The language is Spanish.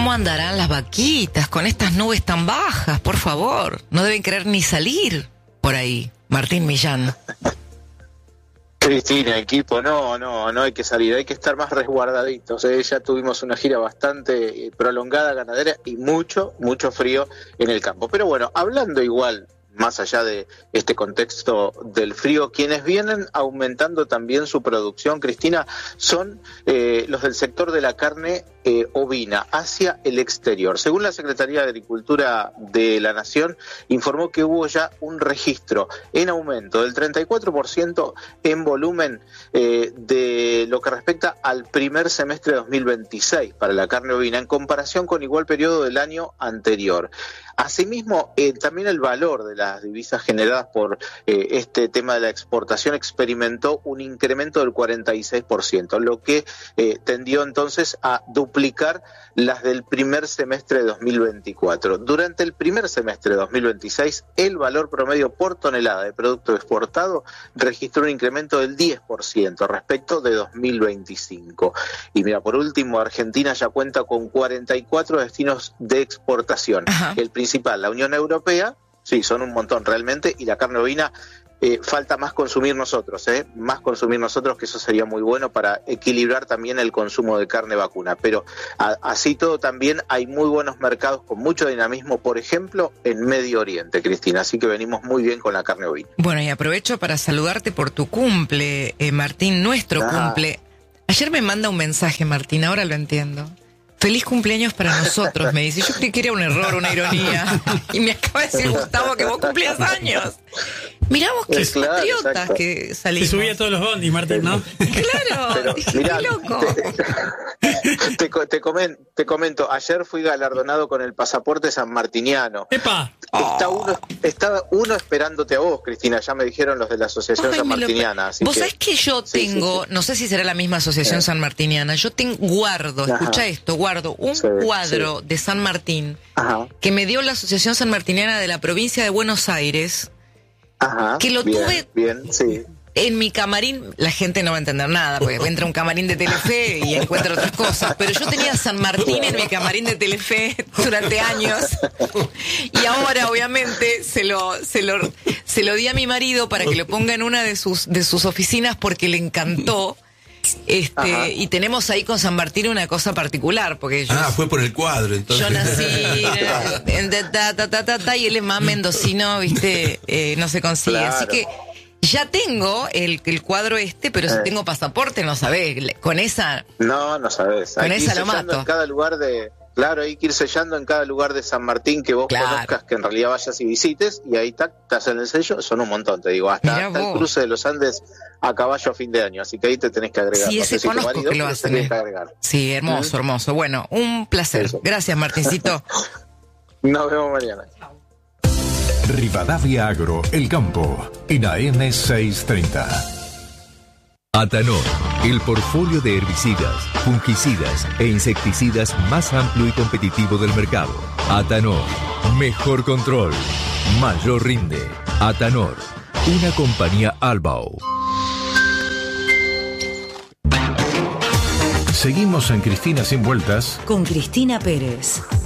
¿Cómo andarán las vaquitas con estas nubes tan bajas? Por favor, no deben querer ni salir por ahí. Martín Millán. Cristina, equipo, no hay que salir, hay que estar más resguardaditos. Ya tuvimos una gira bastante prolongada, ganadera, y mucho frío en el campo. Pero bueno, hablando igual, más allá de este contexto del frío, quienes vienen aumentando también su producción, Cristina, son los del sector de la carne ovina hacia el exterior. Según la Secretaría de Agricultura de la Nación, informó que hubo ya un registro en aumento del 34% en volumen de lo que respecta al primer semestre de 2026 para la carne ovina, en comparación con igual periodo del año anterior. Asimismo, también el valor de las divisas generadas por este tema de la exportación experimentó un incremento del 46%, lo que tendió entonces a duplicar las del primer semestre de 2024. Durante el primer semestre de 2026, el valor promedio por tonelada de producto exportado registró un incremento del 10% respecto de 2025. Y mira, por último, Argentina ya cuenta con 44 destinos de exportación. Ajá. El principal, la Unión Europea, sí, son un montón realmente, y la carne ovina falta más consumir nosotros, que eso sería muy bueno para equilibrar también el consumo de carne vacuna. Pero así todo también hay muy buenos mercados con mucho dinamismo, por ejemplo, en Medio Oriente, Cristina, así que venimos muy bien con la carne ovina. Bueno, y aprovecho para saludarte por tu cumple, Martín, nuestro cumple. Ayer me manda un mensaje, Martín, ahora lo entiendo. Feliz cumpleaños para nosotros, me dice. Yo creí que era un error, una ironía. Y me acaba de decir Gustavo que vos cumplías años. Mirá vos qué Claro, patriotas exacto. que salimos. Se subía todos los bondis, Martín, ¿no? Claro, Pero, dije, mirá, qué loco. Te comento, ayer fui galardonado con el pasaporte sanmartiniano. ¡Epa! Está uno esperándote a vos, Cristina, ya me dijeron los de la Asociación Ay, Sanmartiniana. Así Vos que, sabés que yo tengo, no sé si será la misma asociación sanmartiniana, yo guardo, escucha esto, guardo un cuadro de San Martín que me dio la Asociación Sanmartiniana de la provincia de Buenos Aires, que lo tuve en mi camarín. La gente no va a entender nada, porque entra a un camarín de Telefe y encuentra otras cosas, pero yo tenía San Martín en mi camarín de Telefe durante años, y ahora obviamente se lo di a mi marido para que lo ponga en una de sus oficinas porque le encantó. Y tenemos ahí con San Martín una cosa particular, porque fue por el cuadro, entonces. yo nací y él es más mendocino, viste, no se consigue, Claro. así que ya tengo el cuadro pero si tengo pasaporte no sabés, con esa no sabés. con Hay que esa ir lo sellando mato. en cada lugar hay que ir sellando en cada lugar de San Martín que vos conozcas, que en realidad vayas y visites, y ahí te hacen el sello. Son un montón, te digo, hasta el cruce de los Andes a caballo a fin de año, así que ahí te tenés que agregar. Sí, no ese sé si tu conozco marido, que lo pero hacen. tenés que agregar. Sí, hermoso. Bueno, un placer. Eso. Gracias, Martincito. Nos vemos mañana. Rivadavia Agro, El Campo, en AM 630. Atanor, el portfolio de herbicidas, fungicidas e insecticidas más amplio y competitivo del mercado. Atanor, mejor control, mayor rinde. Atanor, una compañía Albao. Seguimos en Cristina Sin Vueltas Con Cristina Pérez.